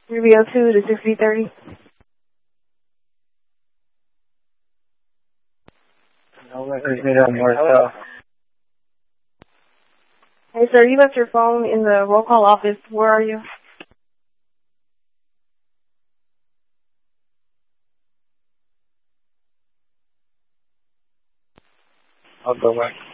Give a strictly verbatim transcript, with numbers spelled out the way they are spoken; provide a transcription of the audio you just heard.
three oh two to sixty thirty. No records made on North South. Hey, sir, you left your phone in the roll call office. Where are you? I'll go back.